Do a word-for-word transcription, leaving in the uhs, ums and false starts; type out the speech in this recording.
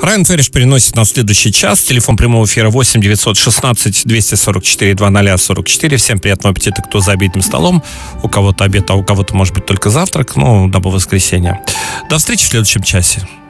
Райан Ферриш переносит на следующий час. Телефон прямого эфира восемь девятьсот шестнадцать двести сорок четыре двадцать сорок четыре. Всем приятного аппетита, кто за обеденным столом. У кого-то обед, а у кого-то, может быть, только завтрак. Ну, дабы воскресенье. До встречи в следующем часе.